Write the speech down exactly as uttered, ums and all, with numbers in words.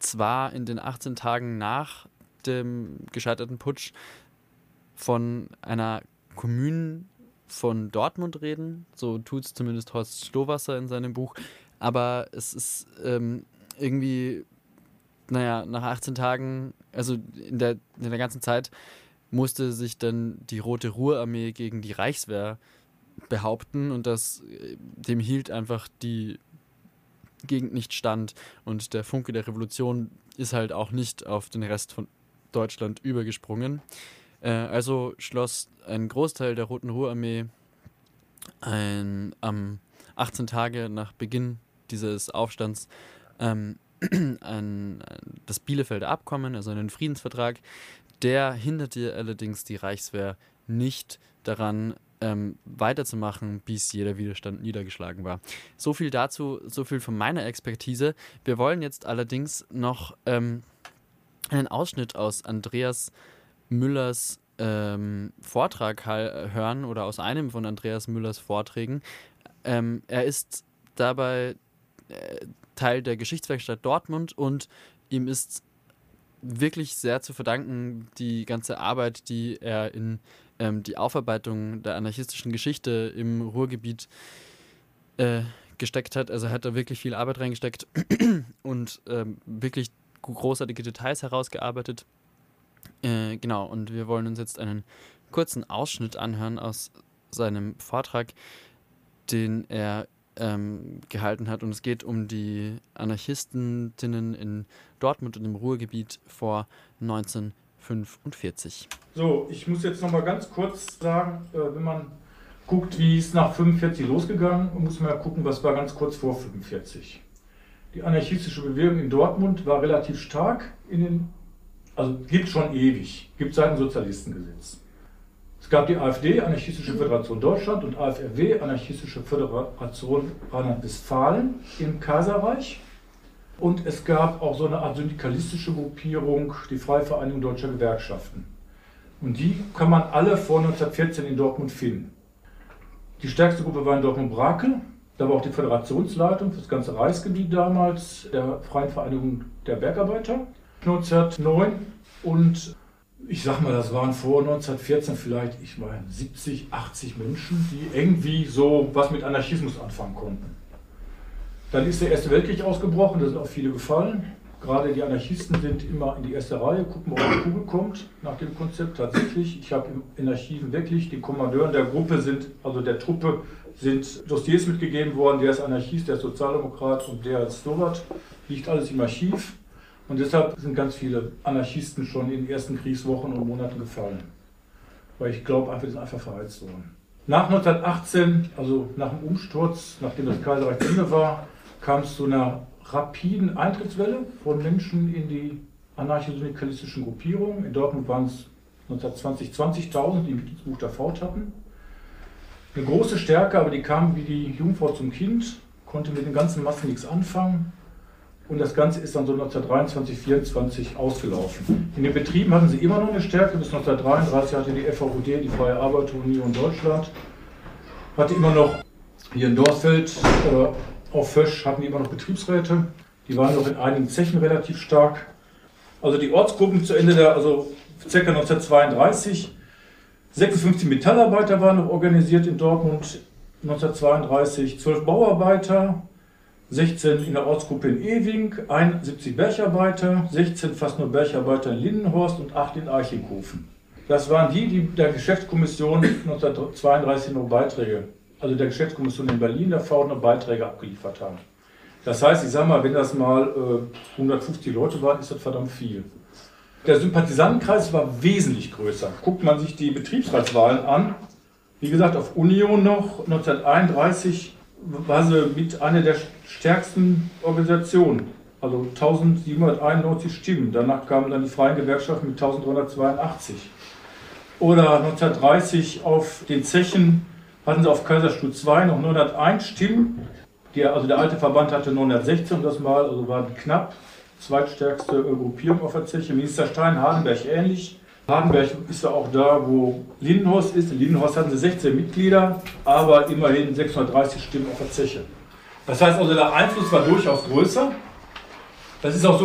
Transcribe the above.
zwar in den achtzehn Tagen nach dem gescheiterten Putsch von einer Kommune von Dortmund reden, so tut es zumindest Horst Schlowasser in seinem Buch, aber es ist ähm, irgendwie, naja, nach achtzehn Tagen, also in der, in der ganzen Zeit musste sich dann die Rote Ruhrarmee gegen die Reichswehr behaupten und das, dem hielt einfach die Gegend nicht stand und der Funke der Revolution ist halt auch nicht auf den Rest von Deutschland übergesprungen. Äh, also schloss ein Großteil der Roten Ruhrarmee ein, am achtzehn Tage nach Beginn dieses Aufstands ähm, ein, ein, das Bielefelder Abkommen, also einen Friedensvertrag. Der hinderte allerdings die Reichswehr nicht daran, ähm, weiterzumachen, bis jeder Widerstand niedergeschlagen war. So viel dazu, so viel von meiner Expertise. Wir wollen jetzt allerdings noch ähm, einen Ausschnitt aus Andreas Müllers ähm, Vortrag h- hören oder aus einem von Andreas Müllers Vorträgen. Ähm, er ist dabei äh, Teil der Geschichtswerkstatt Dortmund und ihm ist wirklich sehr zu verdanken, die ganze Arbeit, die er in ähm, die Aufarbeitung der anarchistischen Geschichte im Ruhrgebiet äh, gesteckt hat. Also hat er wirklich viel Arbeit reingesteckt und ähm, wirklich großartige Details herausgearbeitet. Äh, genau, und wir wollen uns jetzt einen kurzen Ausschnitt anhören aus seinem Vortrag, den er ähm, gehalten hat. Und es geht um die Anarchistinnen in Dortmund und im Ruhrgebiet vor neunzehnhundertfünfundvierzig. So, ich muss jetzt noch mal ganz kurz sagen, äh, wenn man guckt, wie es nach fünfundvierzig losgegangen ist, muss man ja gucken, was war ganz kurz vor fünfundvierzig. Die anarchistische Bewegung in Dortmund war relativ stark, in den, also gibt schon ewig, gibt seit dem Sozialistengesetz. Es gab die AfD, Anarchistische Föderation Deutschland, und A F R W, Anarchistische Föderation Rheinland-Westfalen im Kaiserreich. Und es gab auch so eine Art syndikalistische Gruppierung, die Freie Vereinigung Deutscher Gewerkschaften. Und die kann man alle vor neunzehnhundertvierzehn in Dortmund finden. Die stärkste Gruppe war in Dortmund-Brakel. Da war auch die Föderationsleitung für das ganze Reichsgebiet damals, der Freien Vereinigung der Bergarbeiter, neunzehnhundertneun. Und ich sag mal, das waren vor neunzehnhundertvierzehn vielleicht, ich meine, siebzig, achtzig Menschen, die irgendwie so was mit Anarchismus anfangen konnten. Dann ist der Erste Weltkrieg ausgebrochen, da sind auch viele gefallen. Gerade die Anarchisten sind immer in die erste Reihe, gucken, ob die Kugel kommt, nach dem Konzept tatsächlich. Ich habe in Archiven wirklich, den Kommandeuren der Gruppe sind, also der Truppe, sind Dossiers mitgegeben worden, der ist Anarchist, der ist Sozialdemokrat und der ist sowas. Liegt alles im Archiv. Und deshalb sind ganz viele Anarchisten schon in den ersten Kriegswochen und Monaten gefallen. Weil ich glaube, einfach, die sind einfach verheizt worden. Nach neunzehnhundertachtzehn, also nach dem Umsturz, nachdem das Kaiserreich zu Ende war, kam es zu einer rapiden Eintrittswelle von Menschen in die anarcho-syndikalistischen Gruppierungen. In Dortmund waren es neunzehnhundertzwanzig zwanzigtausend, die im Mitgliedsbuch der V O T hatten. Eine große Stärke, aber die kamen wie die Jungfrau zum Kind, konnte mit den ganzen Massen nichts anfangen. Und das Ganze ist dann so neunzehnhundertdreiundzwanzig, vierundzwanzig ausgelaufen. In den Betrieben hatten sie immer noch eine Stärke. Bis neunzehnhundertdreiunddreißig hatte die F V U D, die Freie Arbeiterunion Deutschland, hatte immer noch hier in Dorsfeld, äh, auf Fösch hatten die immer noch Betriebsräte. Die waren noch in einigen Zechen relativ stark. Also die Ortsgruppen zu Ende der, also ca. neunzehnhundertzweiunddreißig, sechsundfünfzig Metallarbeiter waren noch organisiert in Dortmund, neunzehnhundertzweiunddreißig zwölf Bauarbeiter, sechzehn in der Ortsgruppe in Ewing, einundsiebzig Bergarbeiter, sechzehn fast nur Bergarbeiter in Lindenhorst und acht in Archinghofen. Das waren die, die der Geschäftskommission neunzehnhundertzweiunddreißig noch Beiträge, also der Geschäftskommission in Berlin, der V noch Beiträge abgeliefert haben. Das heißt, ich sage mal, wenn das mal äh, hundertfünfzig Leute waren, ist das verdammt viel. Der Sympathisantenkreis war wesentlich größer. Guckt man sich die Betriebsratswahlen an, wie gesagt, auf Union noch, neunzehnhunderteinunddreißig war sie mit einer der stärksten Organisationen, also eintausendsiebenhunderteinundneunzig Stimmen. Danach kamen dann die Freien Gewerkschaften mit eintausenddreihundertzweiundachtzig. Oder neunzehnhundertdreißig auf den Zechen hatten sie auf Kaiserstuhl zwei noch neunhunderteins Stimmen. Der, also der alte Verband hatte neunhundertsechzehn das Mal, also waren knapp. Zweitstärkste Gruppierung auf der Zeche. Minister Stein, Hardenberg ähnlich. Hardenberg ist ja auch da, wo Lindenhorst ist. In Lindenhorst hatten sie sechzehn Mitglieder, aber immerhin sechshundertdreißig Stimmen auf der Zeche. Das heißt also, der Einfluss war durchaus größer. Das ist auch so